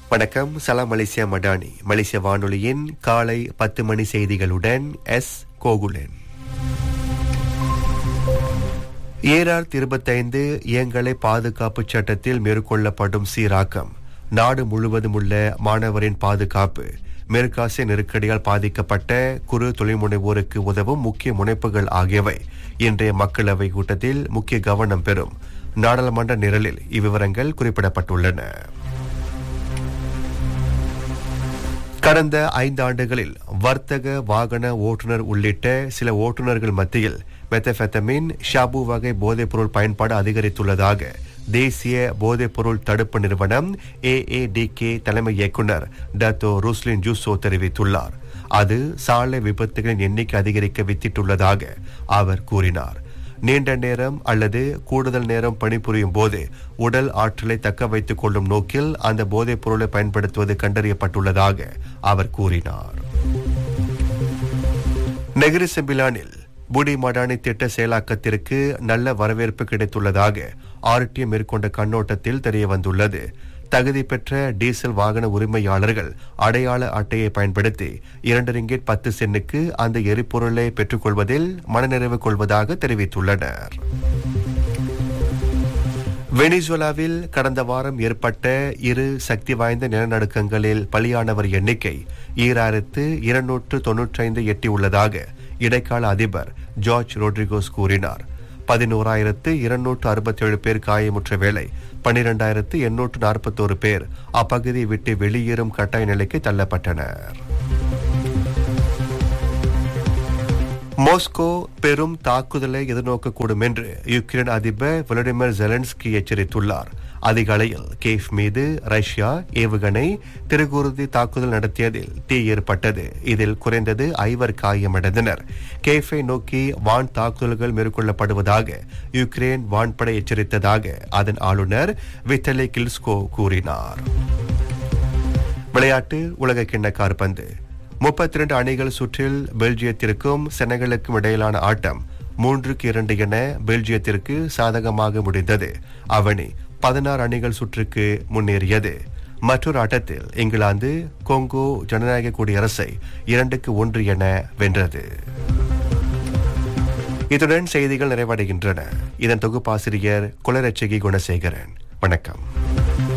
வணக்கம். சலாம் மலேசியா மடானி மலேசிய வானொலியின் காலை 10 மணி செய்திகளுடன் எஸ் கோகுலன். ஏஆர் 25 இயங்கலை பாதுகாப்பு சட்டத்தில் மேற்கொள்ளப்படும் சீராக்கம், நாடு முழுவதும் உள்ள மாணவரின் பாதுகாப்பு, மேற்காசிய நெருக்கடியால் பாதிக்கப்பட்ட குறு தொழில்முனைவோருக்கு உதவும் முக்கிய முனைப்புகள் ஆகியவை இன்றைய மக்களவை கூட்டத்தில் முக்கிய கவனம் பெறும். நாடாளுமன்ற நிரலில் இவ்விவரங்கள் குறிப்பிடப்பட்டுள்ளன. கடந்த 5 ஆண்டுகளில் வர்த்தக வாகன ஓட்டுநர் உள்ளிட்ட சில ஓட்டுநர்கள் மத்தியில் மெத்தபெத்தமின், ஷாபு வகை போதைப்பொருள் பயன்பாடு அதிகரித்துள்ளதாக தேசிய போதைப்பொருள் தடுப்பு நிறுவனம் AADK தலைமை இயக்குநர் டத்தோ ருஸ்லின் ஜூசோ தெரிவித்துள்ளார். அது சாலை விபத்துகளின் எண்ணிக்கை அதிகரிக்க வித்திட்டுள்ளதாக அவர் கூறினார். நீண்ட நேரம் அல்லது கூடுதல் நேரம் பணிபுரியும் போது உடல் ஆற்றலை தக்க வைத்துக் கொள்ளும் நோக்கில் அந்த போதைப் பொருளை பயன்படுத்துவது கண்டறியப்பட்டுள்ளதாக அவர் கூறினார். நெகிரி செம்பிலானில் புடி மடானி திட்ட செயலாக்கத்திற்கு நல்ல வரவேற்பு கிடைத்துள்ளதாக RTM மேற்கொண்ட கண்ணோட்டத்தில் தெரியவந்துள்ளது. தகுதி பெற்ற டீசல் வாகன உரிமையாளர்கள் அடையாள அட்டையை பயன்படுத்தி 2 ரிங்கிட் 10 சென்னுக்கு அந்த எரிபொருளை பெற்றுக்கொள்வதில் மனநிறைவு கொள்வதாக தெரிவித்துள்ளனர். வெனிசுலாவில் கடந்த வாரம் ஏற்பட்ட 2 சக்தி வாய்ந்த நிலநடுக்கங்களில் பலியானவர் எண்ணிக்கை 2295 எட்டியுள்ளதாக இடைக்கால அதிபர் ஜார்ஜ் ரோட்ரிகோஸ் கூறினார். 11,267 பேர் காயமுற்ற வேளை 12,841 பேர் அப்பகுதியை விட்டு வெளியேறும் கட்டாய நிலைக்கு தள்ளப்பட்டனர். மாஸ்கோ பெரும் தாக்குதலை எதிர்நோக்கக்கூடும் என்று யுக்ரைன் அதிபர் விளாடிமிர் ஜெலன்ஸ்கி எச்சரித்துள்ளார். அதிகாலையில் கேஃப் மீது ரஷ்யா ஏவுகணை திருகுருதி தாக்குதல் நடத்தியதில் தீ ஏற்பட்டது. இதில் குறைந்தது 5 காயமடைந்தனர். கேஃபை நோக்கி வான் தாக்குதல்கள் மேற்கொள்ளப்படுவதாக யுக்ரைன் வான்படை எச்சரித்ததாக அதன் ஆளுநர் விட்டலி கில்ஸ்கோ கூறினார். விளையாட்டு. உலக கிண்ண காற்பந்து 32 அணிகள் சுற்றில் பெல்ஜியத்திற்கும் செனகலுக்கும் இடையிலான ஆட்டம் 3-2 என பெல்ஜியத்திற்கு சாதகமாக முடிந்தது. அவனி 16 அணிகள் சுற்றுக்கு முன்னேறியது. மற்றொரு ஆட்டத்தில் இங்கிலாந்து கொங்கோ ஜனநாயக குடியரசை 2-1 என வென்றது. இத்துடன் செய்திகள் நிறைவடைகின்றன. இதன் தொகுப்பாசிரியர் குலரட்சகி குணசேகரன். வணக்கம்.